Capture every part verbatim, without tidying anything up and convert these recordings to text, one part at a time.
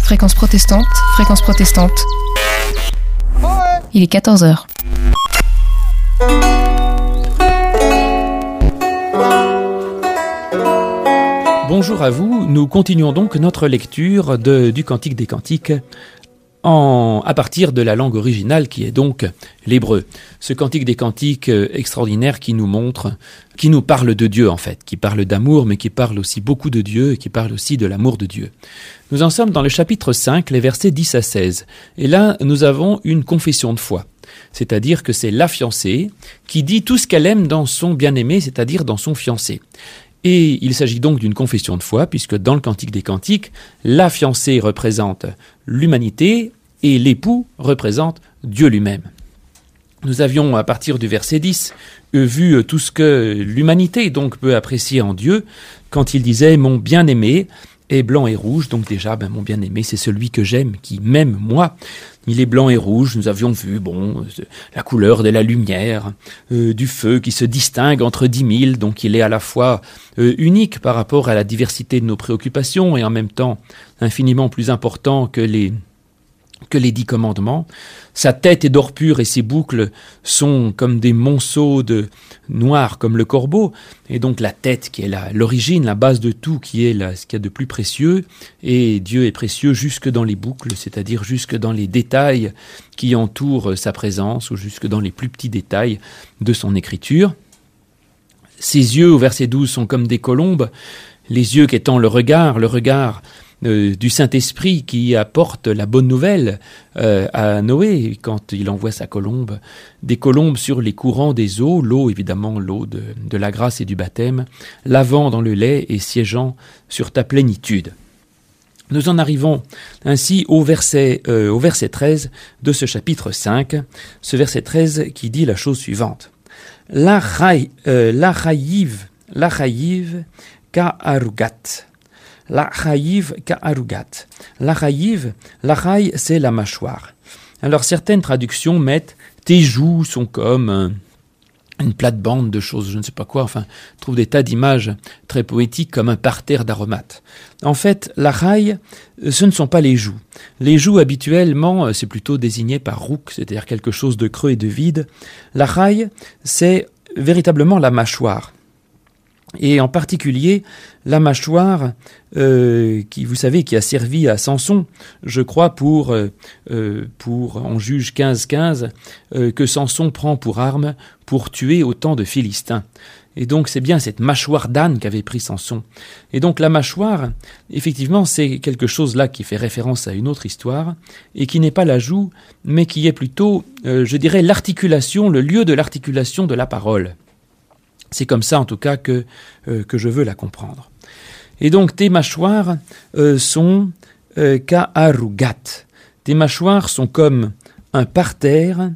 Fréquence protestante, fréquence protestante. Il est quatorze heures. Bonjour à vous, nous continuons donc notre lecture de, du Cantique des Cantiques en, à partir de la langue originale qui est donc l'hébreu. Ce Cantique des Cantiques extraordinaire qui nous montre, qui nous parle de Dieu en fait, qui parle d'amour mais qui parle aussi beaucoup de Dieu et qui parle aussi de l'amour de Dieu. Nous en sommes dans le chapitre cinq, les versets dix à seize. Et là, nous avons une confession de foi. C'est-à-dire que c'est la fiancée qui dit tout ce qu'elle aime dans son bien-aimé, c'est-à-dire dans son fiancé. Et il s'agit donc d'une confession de foi, puisque dans le Cantique des Cantiques, la fiancée représente l'humanité et l'époux représente Dieu lui-même. Nous avions, à partir du verset dix, vu tout ce que l'humanité donc peut apprécier en Dieu, quand il disait « mon bien-aimé » est blanc et rouge, donc déjà, ben, mon bien-aimé, c'est celui que j'aime, qui m'aime, moi. Il est blanc et rouge, nous avions vu, bon, la couleur de la lumière, euh, du feu qui se distingue entre dix mille, donc il est à la fois euh, unique par rapport à la diversité de nos préoccupations et en même temps infiniment plus important que les que les dix commandements. Sa tête est d'or pur et ses boucles sont comme des monceaux de noirs comme le corbeau. Et donc la tête qui est la, l'origine, la base de tout, qui est la, ce qu'il y a de plus précieux. Et Dieu est précieux jusque dans les boucles, c'est-à-dire jusque dans les détails qui entourent sa présence ou jusque dans les plus petits détails de son écriture. Ses yeux, au verset douze, sont comme des colombes. Les yeux qu'étant le regard, le regard Euh, du Saint-Esprit qui apporte la bonne nouvelle euh, à Noé quand il envoie sa colombe, des colombes sur les courants des eaux, l'eau évidemment, l'eau de, de la grâce et du baptême, lavant dans le lait et siégeant sur ta plénitude. Nous en arrivons ainsi au verset, euh, au verset treize de ce chapitre cinq, ce verset treize qui dit la chose suivante. La chayiv, la chayiv ka'arugat. La chayiv ka'arugat. La chayiv, la chaï, c'est la mâchoire. Alors certaines traductions mettent « tes joues sont comme un, une plate-bande de choses, je ne sais pas quoi », enfin, trouve des tas d'images très poétiques comme un parterre d'aromates. En fait, la chaï, ce ne sont pas les joues. Les joues, habituellement, c'est plutôt désigné par rouk, c'est-à-dire quelque chose de creux et de vide. La chaï, c'est véritablement la mâchoire. Et en particulier, la mâchoire euh, qui, vous savez, qui a servi à Samson, je crois, pour, euh, pour en Juge quinze quinze, euh, que Samson prend pour arme pour tuer autant de Philistins. Et donc, c'est bien cette mâchoire d'âne qu'avait pris Samson. Et donc, la mâchoire, effectivement, c'est quelque chose là qui fait référence à une autre histoire, et qui n'est pas la joue, mais qui est plutôt, euh, je dirais, l'articulation, le lieu de l'articulation de la parole. C'est comme ça, en tout cas, que, euh, que je veux la comprendre. Et donc, tes mâchoires euh, sont euh, ka'arugat. Tes mâchoires sont comme un parterre,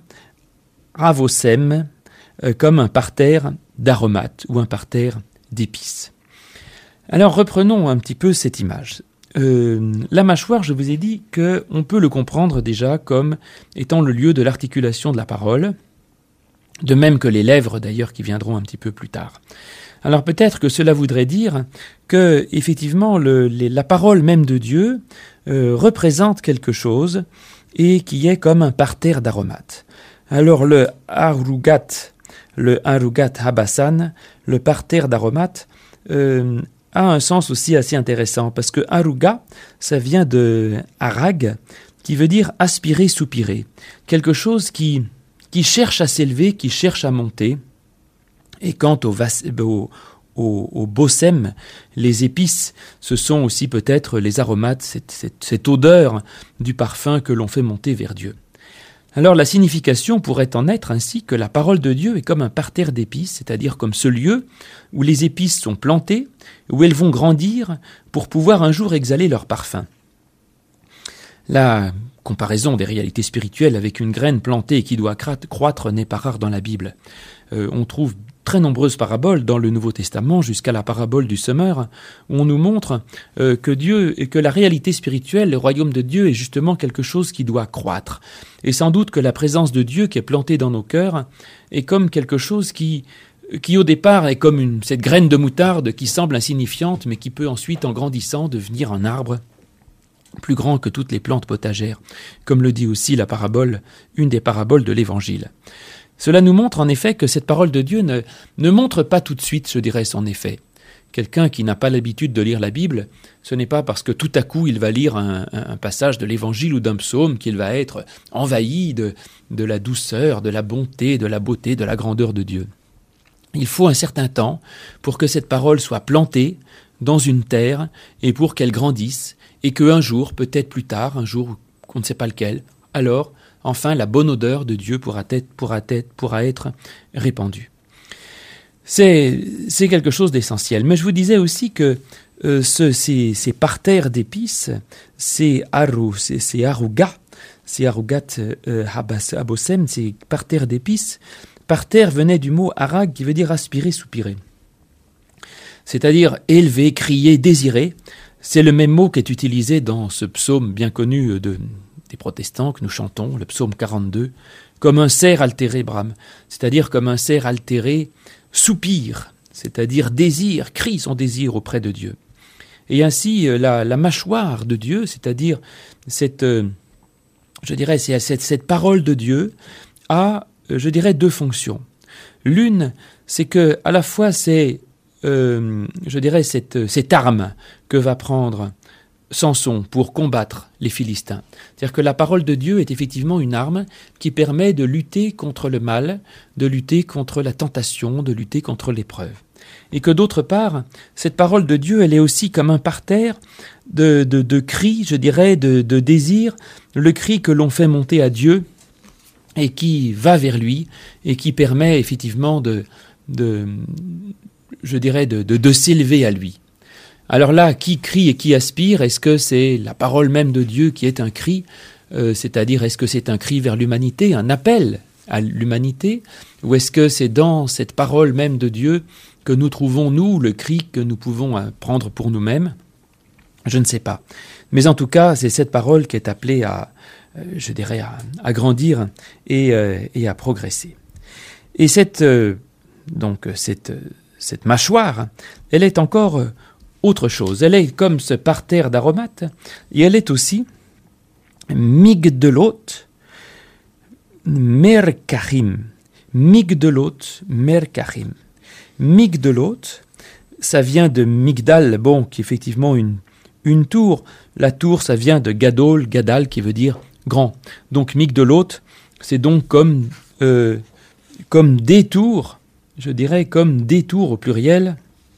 ravosem, euh, comme un parterre d'aromates ou un parterre d'épices. Alors, reprenons un petit peu cette image. Euh, la mâchoire, je vous ai dit qu'on peut le comprendre déjà comme étant le lieu de l'articulation de la parole, de même que les lèvres d'ailleurs qui viendront un petit peu plus tard. Alors peut-être que cela voudrait dire que effectivement le, les, la parole même de Dieu euh, représente quelque chose et qui est comme un parterre d'aromates. Alors le arugat, le arugat habassan, le parterre d'aromates, euh, a un sens aussi assez intéressant parce que aruga, ça vient de arag, qui veut dire aspirer, soupirer, quelque chose qui qui cherche à s'élever, qui cherche à monter. Et quant au, vas, au, au, au bossem, les épices, ce sont aussi peut-être les aromates, cette, cette, cette odeur du parfum que l'on fait monter vers Dieu. Alors la signification pourrait en être ainsi que la parole de Dieu est comme un parterre d'épices, c'est-à-dire comme ce lieu où les épices sont plantées, où elles vont grandir pour pouvoir un jour exhaler leur parfum. La comparaison des réalités spirituelles avec une graine plantée qui doit croître n'est pas rare dans la Bible. Euh, on trouve très nombreuses paraboles dans le Nouveau Testament, jusqu'à la parabole du semeur, où on nous montre euh, que Dieu, que la réalité spirituelle, le royaume de Dieu est justement quelque chose qui doit croître. Et sans doute que la présence de Dieu qui est plantée dans nos cœurs est comme quelque chose qui, qui au départ est comme une, cette graine de moutarde qui semble insignifiante, mais qui peut ensuite, en grandissant, devenir un arbre plus grand que toutes les plantes potagères, comme le dit aussi la parabole, une des paraboles de l'Évangile. Cela nous montre en effet que cette parole de Dieu ne, ne montre pas tout de suite, je dirais, son effet. Quelqu'un qui n'a pas l'habitude de lire la Bible, ce n'est pas parce que tout à coup il va lire un, un, un passage de l'Évangile ou d'un psaume qu'il va être envahi de, de la douceur, de la bonté, de la beauté, de la grandeur de Dieu. Il faut un certain temps pour que cette parole soit plantée dans une terre et pour qu'elle grandisse et qu'un jour, peut-être plus tard, un jour qu'on ne sait pas lequel, alors enfin la bonne odeur de Dieu pourra être, pourra être, pourra être répandue. C'est, c'est quelque chose d'essentiel. Mais je vous disais aussi que euh, ce, ces, ces parterres d'épices, ces arou, ces, ces arougas, ces arougat euh, abosem, ces parterres d'épices, parterre venait du mot arag qui veut dire aspirer, soupirer. C'est-à-dire élever, crier, désirer. C'est le même mot qui est utilisé dans ce psaume bien connu de, des protestants que nous chantons, le psaume quarante-deux, comme un cerf altéré, brame, c'est-à-dire comme un cerf altéré soupire, c'est-à-dire désire, crie son désir auprès de Dieu. Et ainsi, la, la mâchoire de Dieu, c'est-à-dire cette, euh, je dirais, cette, cette parole de Dieu, a, je dirais, deux fonctions. L'une, c'est que à la fois c'est, euh, je dirais, cette, cette arme que va prendre Samson pour combattre les Philistins. C'est-à-dire que la parole de Dieu est effectivement une arme qui permet de lutter contre le mal, de lutter contre la tentation, de lutter contre l'épreuve. Et que d'autre part, cette parole de Dieu, elle est aussi comme un parterre de, de, de cris, je dirais, de, de désir, le cri que l'on fait monter à Dieu et qui va vers lui et qui permet effectivement de, de je dirais, de, de, de s'élever à lui. Alors là, qui crie et qui aspire? Est-ce que c'est la parole même de Dieu qui est un cri, euh, c'est-à-dire est-ce que c'est un cri vers l'humanité, un appel à l'humanité, ou est-ce que c'est dans cette parole même de Dieu que nous trouvons, nous, le cri que nous pouvons prendre pour nous-mêmes? Je ne sais pas. Mais en tout cas, c'est cette parole qui est appelée à, euh, je dirais, à, à grandir et, euh, et à progresser. Et cette, euh, donc, cette, cette mâchoire, elle est encore Euh, autre chose. Elle est comme ce parterre d'aromates, et elle est aussi migdelot merkachim. Migdelot merkachim. Migdelot, ça vient de migdal, bon, qui est effectivement une, une tour. La tour, ça vient de gadol, gadal, qui veut dire grand. Donc migdelot, c'est donc comme, euh, comme des tours, je dirais comme des tours au pluriel.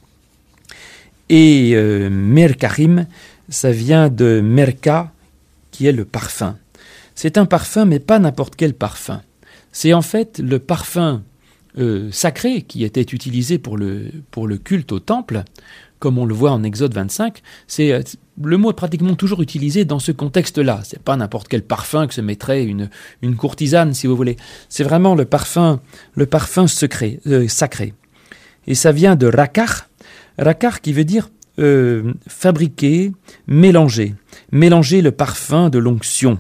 Et euh, merkachim, ça vient de merka, qui est le parfum. C'est un parfum, mais pas n'importe quel parfum. C'est en fait le parfum euh, sacré qui était utilisé pour le, pour le culte au temple, comme on le voit en Exode vingt-cinq. C'est, le mot est pratiquement toujours utilisé dans ce contexte-là. C'est pas n'importe quel parfum que se mettrait une, une courtisane, si vous voulez. C'est vraiment le parfum, le parfum secret, euh, sacré. Et ça vient de rakar, Rakar qui veut dire euh, fabriquer, mélanger, mélanger le parfum de l'onction.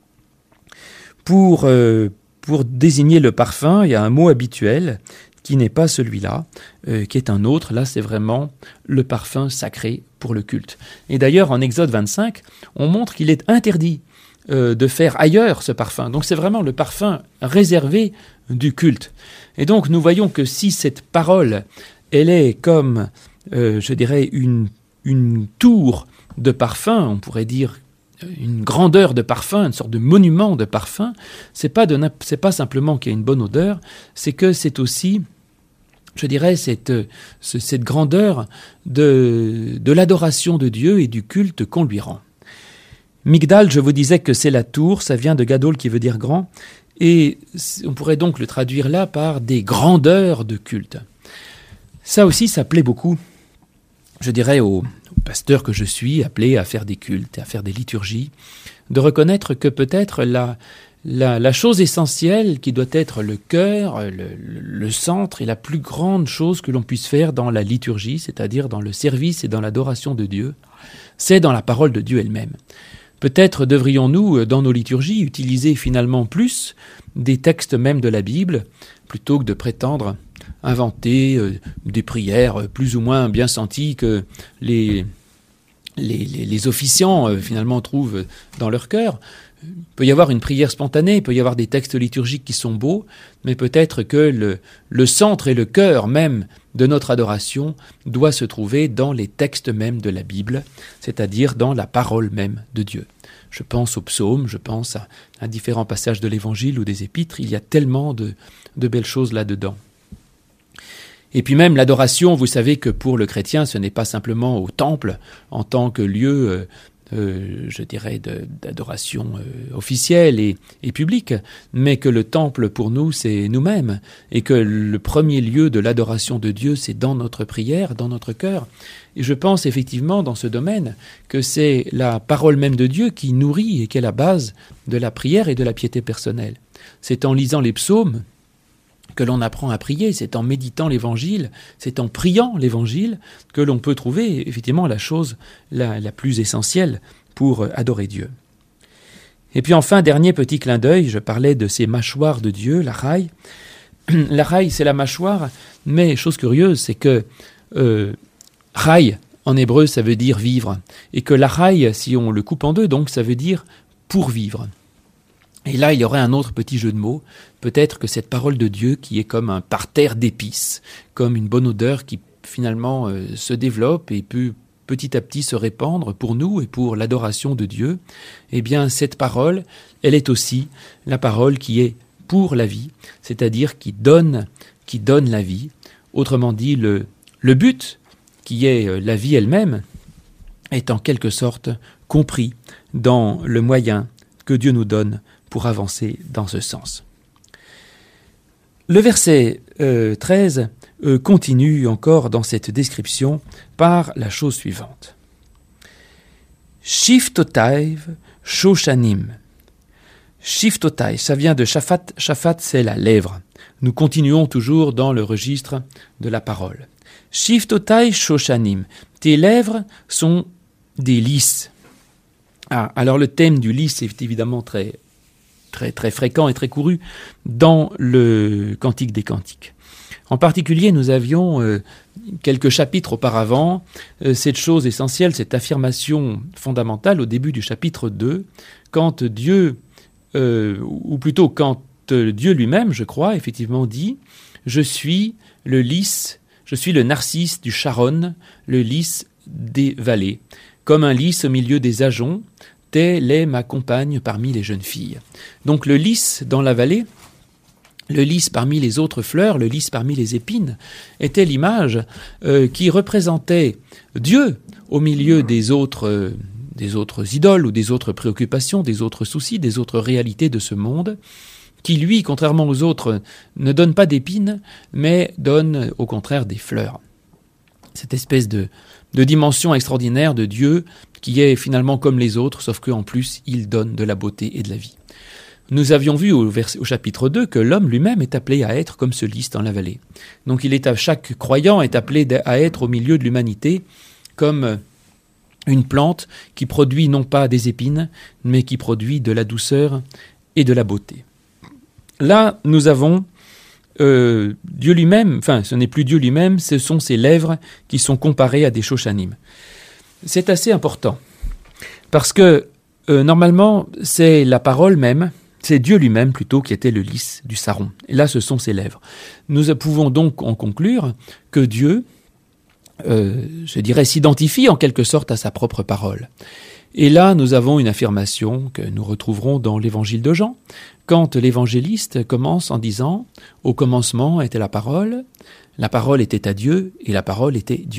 Pour, euh, pour désigner le parfum, il y a un mot habituel qui n'est pas celui-là, euh, qui est un autre. Là, c'est vraiment le parfum sacré pour le culte. Et d'ailleurs, en Exode vingt-cinq, on montre qu'il est interdit euh, de faire ailleurs ce parfum. Donc c'est vraiment le parfum réservé du culte. Et donc nous voyons que si cette parole, elle est comme Euh, je dirais, une, une tour de parfum, on pourrait dire une grandeur de parfum, une sorte de monument de parfum, c'est pas, de, c'est pas simplement qu'il y a une bonne odeur, c'est que c'est aussi, je dirais, cette, cette grandeur de, de l'adoration de Dieu et du culte qu'on lui rend. Migdal, je vous disais que c'est la tour, ça vient de gadol qui veut dire grand, et on pourrait donc le traduire là par des grandeurs de culte. Ça aussi, ça plaît beaucoup, je dirais, au, au pasteur que je suis, appelé à faire des cultes, à faire des liturgies, de reconnaître que peut-être la, la, la chose essentielle qui doit être le cœur, le, le centre et la plus grande chose que l'on puisse faire dans la liturgie, c'est-à-dire dans le service et dans l'adoration de Dieu, c'est dans la parole de Dieu elle-même. Peut-être devrions-nous, dans nos liturgies, utiliser finalement plus des textes même de la Bible, plutôt que de prétendre inventer euh, des prières plus ou moins bien senties que les, les, les, les officiants euh, finalement trouvent dans leur cœur. Il peut y avoir une prière spontanée, il peut y avoir des textes liturgiques qui sont beaux, mais peut-être que le, le centre et le cœur même de notre adoration doit se trouver dans les textes mêmes de la Bible, c'est-à-dire dans la parole même de Dieu. Je pense aux psaumes, je pense à, à différents passages de l'Évangile ou des Épîtres, il y a tellement de, de belles choses là-dedans. Et puis même l'adoration, vous savez que pour le chrétien, ce n'est pas simplement au temple en tant que lieu euh, Euh, je dirais, de, d'adoration euh, officielle et, et publique, mais que le temple pour nous, c'est nous-mêmes, et que le premier lieu de l'adoration de Dieu, c'est dans notre prière, dans notre cœur. Et je pense effectivement dans ce domaine que c'est la parole même de Dieu qui nourrit et qui est la base de la prière et de la piété personnelle. C'est en lisant les psaumes que l'on apprend à prier, c'est en méditant l'Évangile, c'est en priant l'Évangile que l'on peut trouver effectivement la chose la, la plus essentielle pour adorer Dieu. Et puis enfin, dernier petit clin d'œil, je parlais de ces mâchoires de Dieu, la raille. La raille, c'est la mâchoire, mais chose curieuse, c'est que euh, raille, en hébreu, ça veut dire vivre, et que la raille, si on le coupe en deux, donc ça veut dire pour vivre. Et là, il y aurait un autre petit jeu de mots. Peut-être que cette parole de Dieu qui est comme un parterre d'épices, comme une bonne odeur qui finalement euh, se développe et peut petit à petit se répandre pour nous et pour l'adoration de Dieu, eh bien cette parole, elle est aussi la parole qui est pour la vie, c'est-à-dire qui donne, qui donne la vie. Autrement dit, le, le but, qui est la vie elle-même, est en quelque sorte compris dans le moyen que Dieu nous donne pour avancer dans ce sens. Le verset euh, treize euh, continue encore dans cette description par la chose suivante. Shiftotaiv shoshanim. Shiftotaiv, ça vient de shafat. Shafat, c'est la lèvre. Nous continuons toujours dans le registre de la parole. Shiftotaiv shoshanim. Tes lèvres sont des lys. Ah, alors le thème du lys est évidemment très très très fréquent et très couru dans le Cantique des Cantiques. En particulier, nous avions euh, quelques chapitres auparavant euh, cette chose essentielle, cette affirmation fondamentale au début du chapitre deux, quand Dieu, euh, ou plutôt quand euh, Dieu lui-même, je crois, effectivement dit « Je suis le lys, je suis le narcisse du Sharon, le lys des vallées, comme un lys au milieu des ajoncs, telle est ma compagne parmi les jeunes filles. » Donc le lys dans la vallée, le lys parmi les autres fleurs, le lys parmi les épines, était l'image euh, qui représentait Dieu au milieu des autres, euh, des autres idoles ou des autres préoccupations, des autres soucis, des autres réalités de ce monde, qui lui, contrairement aux autres, ne donne pas d'épines, mais donne au contraire des fleurs. Cette espèce de, de dimension extraordinaire de Dieu qui est finalement comme les autres, sauf qu'en plus, il donne de la beauté et de la vie. Nous avions vu au, vers, au chapitre deux que l'homme lui-même est appelé à être comme ce lys dans la vallée. Donc il est à, chaque croyant est appelé à être au milieu de l'humanité comme une plante qui produit non pas des épines, mais qui produit de la douceur et de la beauté. Là, nous avons Euh, Dieu lui-même, enfin ce n'est plus Dieu lui-même, ce sont ses lèvres qui sont comparées à des shoshanim. C'est assez important, parce que euh, normalement c'est la parole même, c'est Dieu lui-même plutôt qui était le lys du saron. Et là ce sont ses lèvres. Nous pouvons donc en conclure que Dieu, euh, je dirais, s'identifie en quelque sorte à sa propre parole. Et là, nous avons une affirmation que nous retrouverons dans l'évangile de Jean, quand l'évangéliste commence en disant « Au commencement était la parole, la parole était à Dieu, et la parole était Dieu ».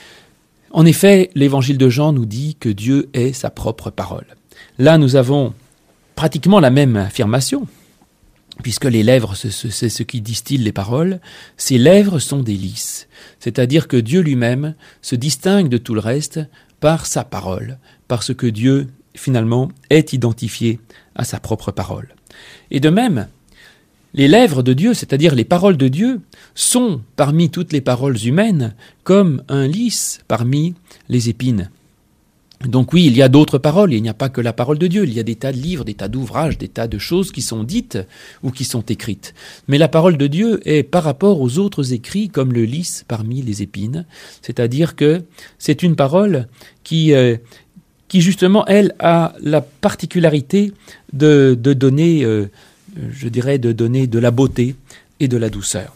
En effet, l'évangile de Jean nous dit que Dieu est sa propre parole. Là, nous avons pratiquement la même affirmation, puisque les lèvres, c'est ce qui distille les paroles. Ces lèvres sont des lys, c'est-à-dire que Dieu lui-même se distingue de tout le reste par sa parole, parce que Dieu, finalement, est identifié à sa propre parole. Et de même, les lèvres de Dieu, c'est-à-dire les paroles de Dieu, sont, parmi toutes les paroles humaines, comme un lys parmi les épines. Donc oui, il y a d'autres paroles, il n'y a pas que la parole de Dieu, il y a des tas de livres, des tas d'ouvrages, des tas de choses qui sont dites ou qui sont écrites. Mais la parole de Dieu est par rapport aux autres écrits comme le lys parmi les épines, c'est-à-dire que c'est une parole qui, euh, qui justement, elle, a la particularité de, de donner, euh, je dirais, de donner de la beauté et de la douceur.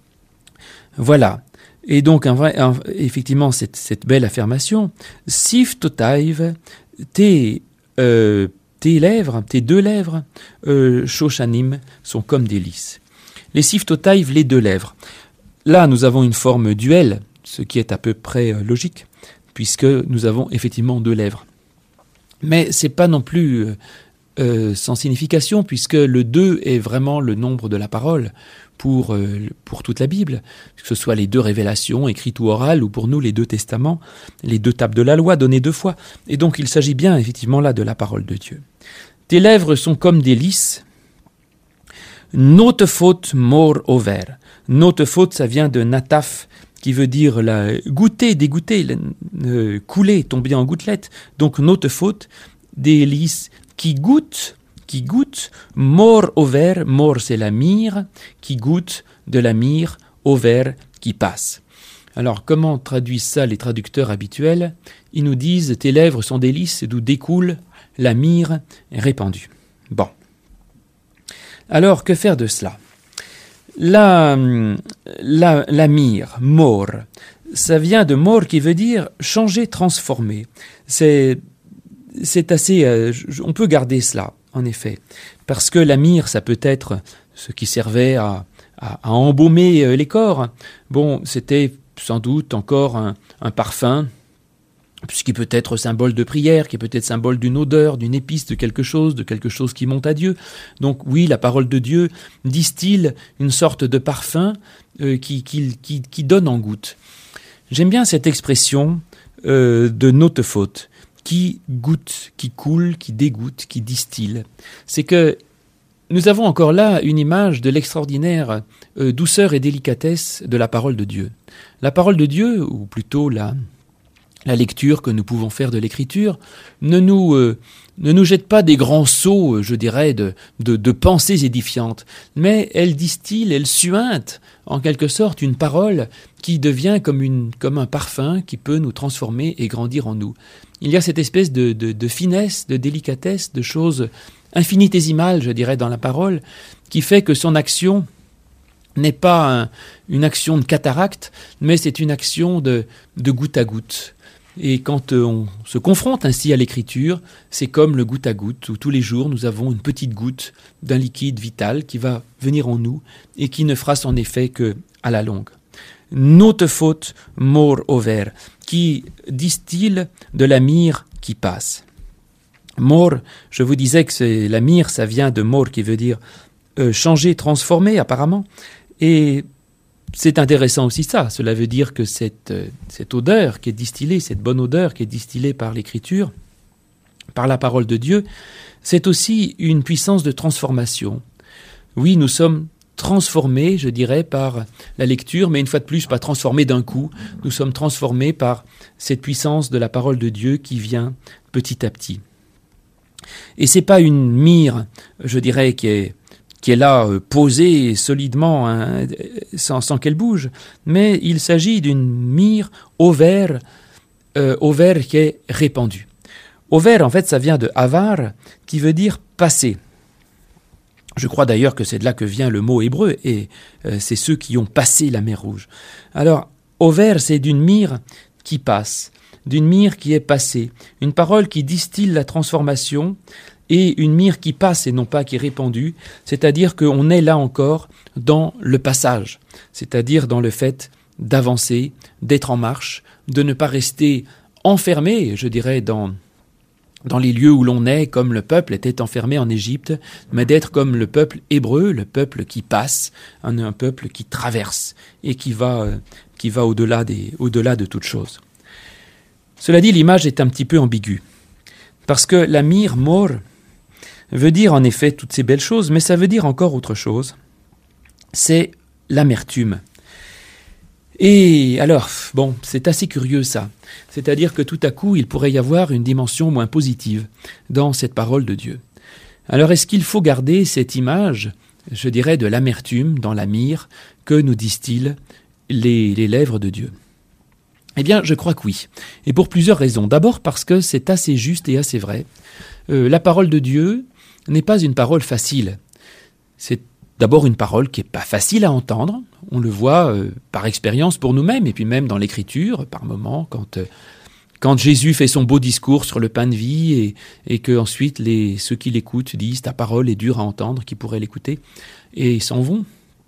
Voilà. Et donc, un vrai, un, effectivement, cette, cette belle affirmation, Sif totaiv, tes, euh, tes lèvres, tes deux lèvres, euh, shoshanim, sont comme des lys. Les Sif totaiv, les deux lèvres. Là, nous avons une forme duel, ce qui est à peu près euh, logique, puisque nous avons effectivement deux lèvres. Mais c'est pas non plus euh, euh, sans signification, puisque le deux est vraiment le nombre de la parole. Pour, euh, pour toute la Bible, que ce soit les deux révélations, écrites ou orales, ou pour nous les deux testaments, les deux tables de la loi données deux fois. Et donc il s'agit bien effectivement là de la parole de Dieu. Tes lèvres sont comme des lys. Notefot mor over. Notefot, ça vient de nataf, qui veut dire la, goûter, dégoûter, la, euh, couler, tomber en gouttelettes. Donc notefot, des lys qui goûtent, qui goûte, mor over, mor c'est la myrrhe, qui goûte de la myrrhe, over qui passe. Alors comment traduisent ça les traducteurs habituels? Ils nous disent tes lèvres sont des lys d'où découle la myrrhe répandue. Bon. Alors que faire de cela? La, la, la myrrhe, mor, ça vient de mor qui veut dire changer, transformer. C'est, c'est assez, euh, on peut garder cela. En effet, parce que la myrrhe, ça peut être ce qui servait à, à, à embaumer les corps. Bon, c'était sans doute encore un, un parfum, ce qui peut être symbole de prière, qui peut être symbole d'une odeur, d'une épice, de quelque chose, de quelque chose qui monte à Dieu. Donc oui, la parole de Dieu distille une sorte de parfum euh, qui, qui, qui, qui donne en goutte. J'aime bien cette expression euh, de notefot, qui goûte, qui coule, qui dégoûte, qui distille. C'est que nous avons encore là une image de l'extraordinaire euh, douceur et délicatesse de la parole de Dieu. La parole de Dieu, ou plutôt la, la lecture que nous pouvons faire de l'Écriture, ne nous, euh, ne nous jette pas des grands seaux, je dirais, de, de, de pensées édifiantes, mais elle distille, elle suinte, en quelque sorte, une parole qui devient comme, une, comme un parfum qui peut nous transformer et grandir en nous. Il y a cette espèce de, de, de finesse, de délicatesse, de choses infinitésimales, je dirais, dans la parole, qui fait que son action n'est pas un, une action de cataracte, mais c'est une action de, de goutte à goutte. Et quand on se confronte ainsi à l'Écriture, c'est comme le goutte à goutte, où tous les jours nous avons une petite goutte d'un liquide vital qui va venir en nous et qui ne fera son effet qu'à la longue. Notefot mor over, qui distille de la myrrhe qui passe. Mor, je vous disais que c'est, la myrrhe, ça vient de mor, qui veut dire euh, changer, transformer apparemment. Et c'est intéressant aussi ça, cela veut dire que cette, euh, cette odeur qui est distillée, cette bonne odeur qui est distillée par l'Écriture, par la parole de Dieu, c'est aussi une puissance de transformation. Oui, nous sommes transformés, je dirais, par la lecture, mais une fois de plus, pas transformés d'un coup. Nous sommes transformés par cette puissance de la parole de Dieu qui vient petit à petit. Et c'est pas une myrrhe, je dirais, qui est, qui est là, euh, posée solidement, hein, sans, sans qu'elle bouge, mais il s'agit d'une myrrhe au vert, euh, au vert qui est répandue. Au vert, en fait, ça vient de avar, qui veut dire passer. Je crois d'ailleurs que c'est de là que vient le mot hébreu, et euh, c'est ceux qui ont passé la mer Rouge. Alors, over, c'est d'une myrrhe qui passe, d'une myrrhe qui est passée, une parole qui distille la transformation, et une myrrhe qui passe et non pas qui est répandue, c'est-à-dire qu'on est là encore dans le passage, c'est-à-dire dans le fait d'avancer, d'être en marche, de ne pas rester enfermé, je dirais, dans... dans les lieux où l'on est, comme le peuple était enfermé en Égypte, mais d'être comme le peuple hébreu, le peuple qui passe, un, un peuple qui traverse et qui va, euh, qui va au-delà, des, au-delà de toute chose. Cela dit, l'image est un petit peu ambiguë, parce que la myrrhe, mor, veut dire en effet toutes ces belles choses, mais ça veut dire encore autre chose, c'est l'amertume. Et alors, bon, c'est assez curieux ça. C'est-à-dire que tout à coup, il pourrait y avoir une dimension moins positive dans cette parole de Dieu. Alors, est-ce qu'il faut garder cette image, je dirais, de l'amertume dans la myrrhe que nous distillent les, les lèvres de Dieu ? Eh bien, je crois que oui. Et pour plusieurs raisons. D'abord parce que c'est assez juste et assez vrai. Euh, la parole de Dieu n'est pas une parole facile. C'est d'abord une parole qui n'est pas facile à entendre. On le voit euh, par expérience pour nous-mêmes, et puis même dans l'Écriture, par moments, quand, euh, quand Jésus fait son beau discours sur le pain de vie, et, et que ensuite les, ceux qui l'écoutent disent « ta parole est dure à entendre », qui pourraient l'écouter, et s'en vont.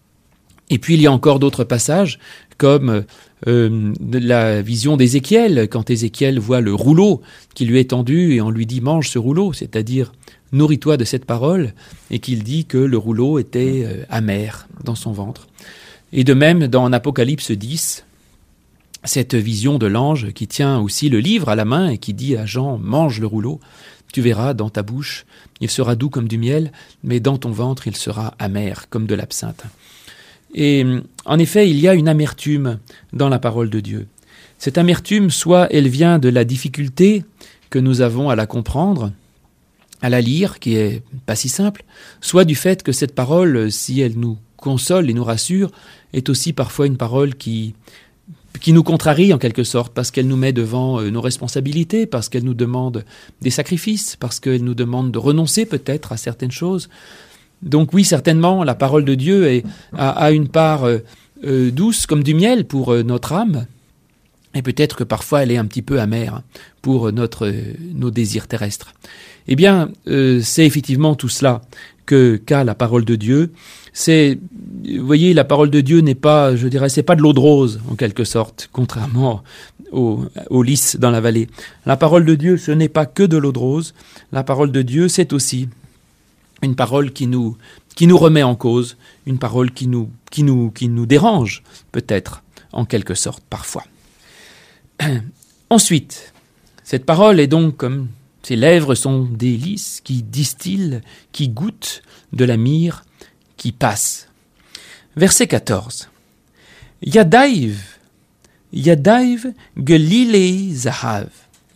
Et puis il y a encore d'autres passages, comme euh, la vision d'Ézéchiel, quand Ézéchiel voit le rouleau qui lui est tendu, et on lui dit « mange ce rouleau », c'est-à-dire « nourris-toi de cette parole », et qu'il dit que le rouleau était euh, amer dans son ventre. Et de même, dans Apocalypse dix, cette vision de l'ange qui tient aussi le livre à la main et qui dit à Jean « mange le rouleau, tu verras dans ta bouche, il sera doux comme du miel, mais dans ton ventre il sera amer comme de l'absinthe ». Et en effet, il y a une amertume dans la parole de Dieu. Cette amertume, soit elle vient de la difficulté que nous avons à la comprendre, à la lire, qui est pas si simple, soit du fait que cette parole, si elle nous console et nous rassure, est aussi parfois une parole qui, qui nous contrarie en quelque sorte, parce qu'elle nous met devant nos responsabilités, parce qu'elle nous demande des sacrifices, parce qu'elle nous demande de renoncer peut-être à certaines choses. Donc oui, certainement, la parole de Dieu est, a, a une part euh, euh, douce comme du miel pour euh, notre âme, et peut-être que parfois elle est un petit peu amère pour notre, euh, nos désirs terrestres. Eh bien, euh, c'est effectivement tout cela que qu'a la parole de Dieu. C'est, vous voyez, la parole de Dieu n'est pas, je dirais, c'est pas de l'eau de rose en quelque sorte, contrairement au, au lys dans la vallée. La parole de Dieu, ce n'est pas que de l'eau de rose. La parole de Dieu, c'est aussi une parole qui nous, qui nous remet en cause, une parole qui nous, qui nous, qui nous dérange, peut-être, en quelque sorte, parfois. Ensuite, cette parole est donc comme ses lèvres sont des lys qui distillent, qui goûtent de la myrrhe qui passe. Verset quatorze. Yadaiv, Yadaiv gelilei zahav.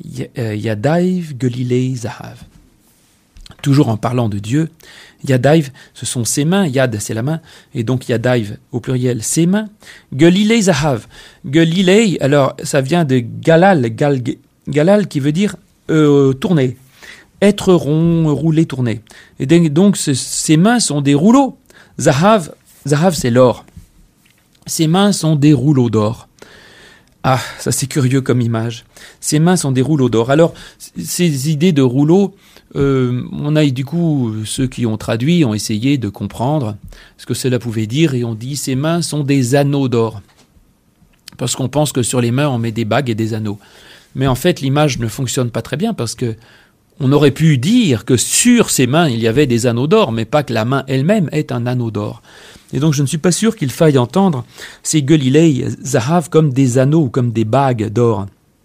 Yadaiv gelilei zahav. Toujours en parlant de Dieu, Yadaiv, ce sont ses mains, Yad, c'est la main, et donc Yadaiv, au pluriel, ses mains. Gelilei Zahav. Gelilei, alors, ça vient de Galal, gal, Galal qui veut dire euh, tourner, être rond, rouler, tourner. Et donc, ce, ses mains sont des rouleaux. Zahav, Zahav, c'est l'or. Ses mains sont des rouleaux d'or. Ah, ça c'est curieux comme image. Ses mains sont des rouleaux d'or. Alors, ces idées de rouleaux, Euh, on a du coup, ceux qui ont traduit ont essayé de comprendre ce que cela pouvait dire et on dit « ces mains sont des anneaux d'or ». Parce qu'on pense que sur les mains on met des bagues et des anneaux. Mais en fait l'image ne fonctionne pas très bien parce que on aurait pu dire que sur ces mains il y avait des anneaux d'or, mais pas que la main elle-même est un anneau d'or. Et donc je ne suis pas sûr qu'il faille entendre ces gelilei zahav comme des anneaux ou comme des bagues d'or.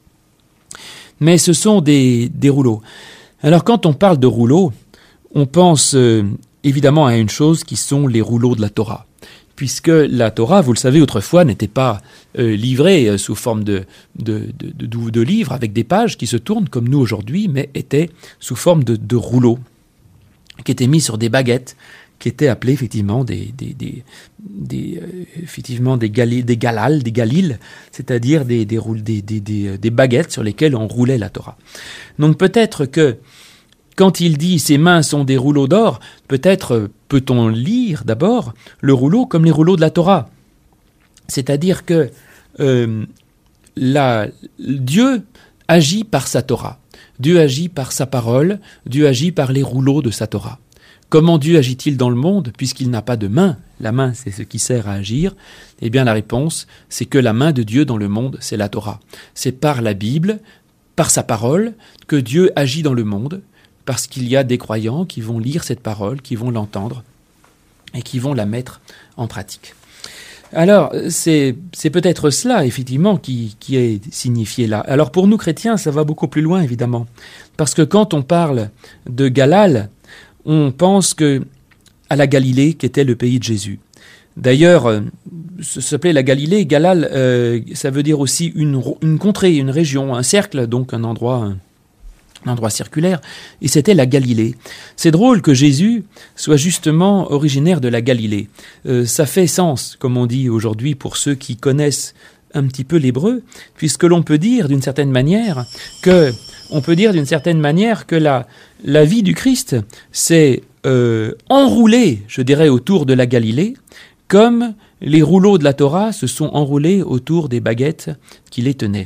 Mais ce sont des, des rouleaux. Alors quand on parle de rouleaux, on pense euh, évidemment à une chose qui sont les rouleaux de la Torah. Puisque la Torah, vous le savez, autrefois n'était pas euh, livrée euh, sous forme de, de, de, de, de livres avec des pages qui se tournent comme nous aujourd'hui, mais était sous forme de, de rouleaux qui étaient mis sur des baguettes, qui étaient appelées effectivement des, des, des, des, euh, effectivement des, gali, des galal, des galil, c'est-à-dire des, des, des, des, des, des baguettes sur lesquelles on roulait la Torah. Donc peut-être que quand il dit « ses mains sont des rouleaux d'or », peut-être peut-on lire d'abord le rouleau comme les rouleaux de la Torah. C'est-à-dire que euh, la, Dieu agit par sa Torah, Dieu agit par sa parole, Dieu agit par les rouleaux de sa Torah. Comment Dieu agit-il dans le monde puisqu'il n'a pas de main? La main, c'est ce qui sert à agir. Eh bien, la réponse, c'est que la main de Dieu dans le monde, c'est la Torah. C'est par la Bible, par sa parole, que Dieu agit dans le monde, parce qu'il y a des croyants qui vont lire cette parole, qui vont l'entendre et qui vont la mettre en pratique. Alors, c'est, c'est peut-être cela, effectivement, qui, qui est signifié là. Alors, pour nous chrétiens, ça va beaucoup plus loin, évidemment. Parce que quand on parle de Galal, on pense que à la Galilée, qui était le pays de Jésus. D'ailleurs, euh, ça s'appelait la Galilée. Galal, euh, ça veut dire aussi une, une contrée, une région, un cercle, donc un endroit... Un, un endroit circulaire, et c'était la Galilée. C'est drôle que Jésus soit justement originaire de la Galilée. Euh, ça fait sens, comme on dit aujourd'hui, pour ceux qui connaissent un petit peu l'hébreu, puisque l'on peut dire d'une certaine manière que, on peut dire d'une certaine manière que la, la vie du Christ s'est euh, enroulée, je dirais, autour de la Galilée, comme les rouleaux de la Torah se sont enroulés autour des baguettes qui les tenaient.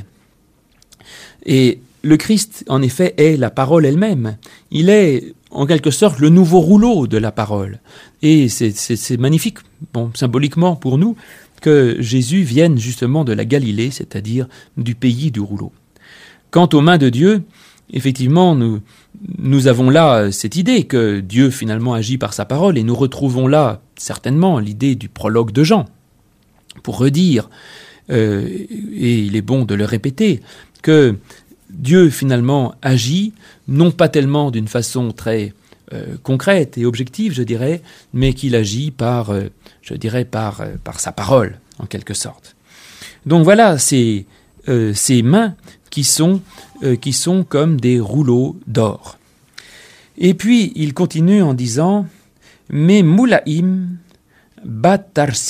Et le Christ, en effet, est la parole elle-même. Il est, en quelque sorte, le nouveau rouleau de la parole. Et c'est, c'est, c'est magnifique, bon, symboliquement pour nous, que Jésus vienne justement de la Galilée, c'est-à-dire du pays du rouleau. Quant aux mains de Dieu, effectivement, nous, nous avons là cette idée que Dieu finalement agit par sa parole, et nous retrouvons là, certainement, l'idée du prologue de Jean, pour redire, euh, et il est bon de le répéter, que Dieu finalement agit, non pas tellement d'une façon très euh, concrète et objective, je dirais, mais qu'il agit par, euh, je dirais, par, euh, par sa parole, en quelque sorte. Donc voilà ces, euh, ces mains qui sont, euh, qui sont comme des rouleaux d'or. Et puis il continue en disant « Me moulaim bat Tarsis ».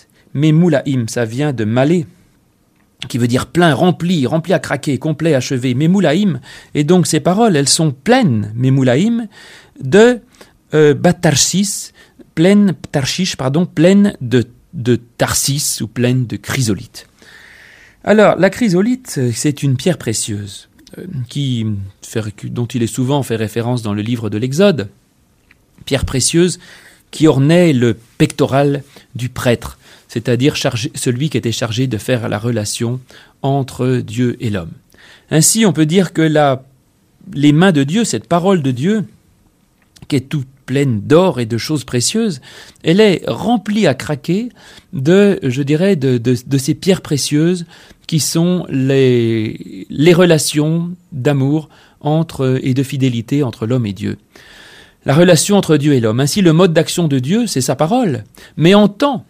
Me moulaim, ça vient de Malé, qui veut dire plein, rempli, rempli à craquer, complet, achevé, Mémoulaïm. Et donc ces paroles, elles sont pleines, Mémoulaïm, de euh, Bat-Tarsis, pleines, Tarshish, pardon, pleines de, de Tarsis ou pleines de chrysolite. Alors, la chrysolite, c'est une pierre précieuse, euh, qui, dont il est souvent fait référence dans le livre de l'Exode, pierre précieuse qui ornait le pectoral du prêtre, c'est-à-dire chargé, celui qui était chargé de faire la relation entre Dieu et l'homme. Ainsi, on peut dire que la, les mains de Dieu, cette parole de Dieu, qui est toute pleine d'or et de choses précieuses, elle est remplie à craquer de, je dirais, de, de, de ces pierres précieuses qui sont les, les relations d'amour entre, et de fidélité entre l'homme et Dieu. La relation entre Dieu et l'homme. Ainsi, le mode d'action de Dieu, c'est sa parole. Mais en tant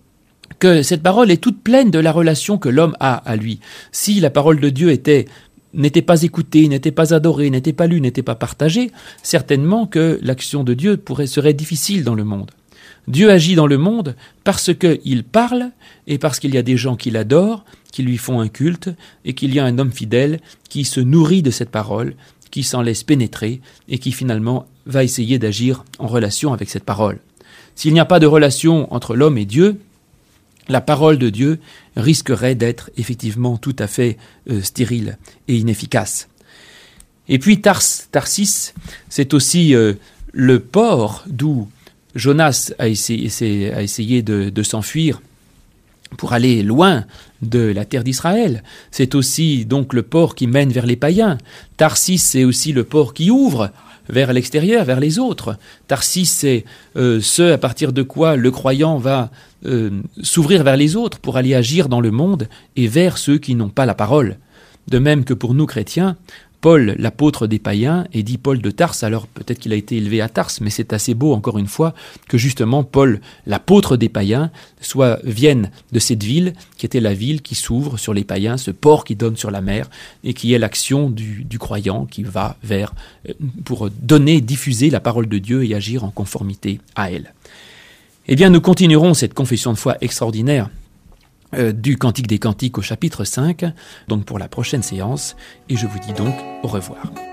que cette parole est toute pleine de la relation que l'homme a à lui. Si la parole de Dieu était, n'était pas écoutée, n'était pas adorée, n'était pas lue, n'était pas partagée, certainement que l'action de Dieu pourrait, serait difficile dans le monde. Dieu agit dans le monde parce qu'il parle et parce qu'il y a des gens qui l'adorent, qui lui font un culte, et qu'il y a un homme fidèle qui se nourrit de cette parole, qui s'en laisse pénétrer et qui finalement va essayer d'agir en relation avec cette parole. S'il n'y a pas de relation entre l'homme et Dieu, la parole de Dieu risquerait d'être effectivement tout à fait euh, stérile et inefficace. Et puis Tars, Tarsis, c'est aussi euh, le port d'où Jonas a essayé, a essayé de, de s'enfuir pour aller loin de la terre d'Israël. C'est aussi donc le port qui mène vers les païens. Tarsis, c'est aussi le port qui ouvre vers l'extérieur, vers les autres. Tarsis, c'est euh, ce à partir de quoi le croyant va euh, s'ouvrir vers les autres pour aller agir dans le monde et vers ceux qui n'ont pas la parole. De même que pour nous chrétiens, Paul, l'apôtre des païens, est dit Paul de Tarse, alors peut-être qu'il a été élevé à Tarse, mais c'est assez beau, encore une fois, que justement Paul, l'apôtre des païens, soit, vienne de cette ville, qui était la ville qui s'ouvre sur les païens, ce port qui donne sur la mer, et qui est l'action du, du croyant qui va vers, pour donner, diffuser la parole de Dieu et agir en conformité à elle. Eh bien, nous continuerons cette confession de foi extraordinaire Euh, du Cantique des Cantiques au chapitre cinq, donc pour la prochaine séance, et je vous dis donc au revoir.